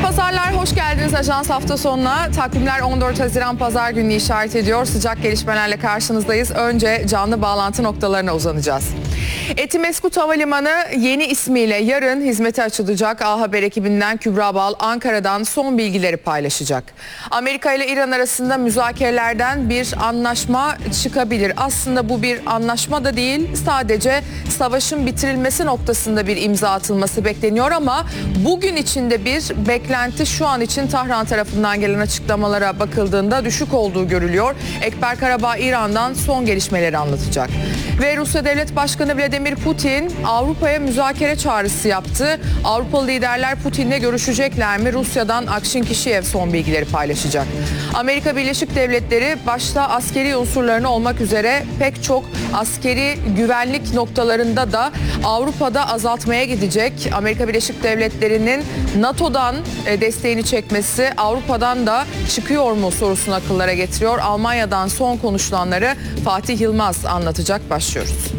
Pazarlar, hoş geldiniz Ajans hafta sonuna. Takvimler 14 Haziran Pazar gününü işaret ediyor. Sıcak gelişmelerle karşınızdayız. Önce canlı bağlantı noktalarına uzanacağız. Etimeskut Havalimanı yeni ismiyle yarın hizmete açılacak. A Haber ekibinden Kübra Bal Ankara'dan son bilgileri paylaşacak. Amerika ile İran arasında müzakerelerden bir anlaşma çıkabilir. Aslında bu bir anlaşma da değil, sadece savaşın bitirilmesi noktasında bir imza atılması bekleniyor ama bugün içinde bir beklenti şu an için Tahran tarafından gelen açıklamalara bakıldığında düşük olduğu görülüyor. Ekber Karabağ İran'dan son gelişmeleri anlatacak. Ve Rusya Devlet Başkanı Vladimir Putin Avrupa'ya müzakere çağrısı yaptı. Avrupalı liderler Putin'le görüşecekler mi? Rusya'dan Akşin Kişiyev son bilgileri paylaşacak. Amerika Birleşik Devletleri başta askeri unsurlarını olmak üzere pek çok askeri güvenlik noktalarında da Avrupa'da azaltmaya gidecek. Amerika Birleşik Devletleri'nin NATO'dan desteğini çekmesi Avrupa'dan da çıkıyor mu sorusunu akıllara getiriyor. Almanya'dan son konuşulanları Fatih Yılmaz anlatacak. Başlıyoruz.